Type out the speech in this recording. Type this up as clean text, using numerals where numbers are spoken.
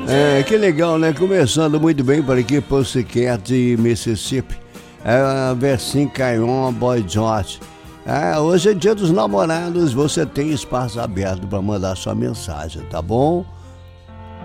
Que legal, né? Começando muito bem por aqui, Pussycat de Mississippi. Versinho Cayon, Boy George. Hoje é dia dos namorados, você tem espaço aberto para mandar sua mensagem, tá bom?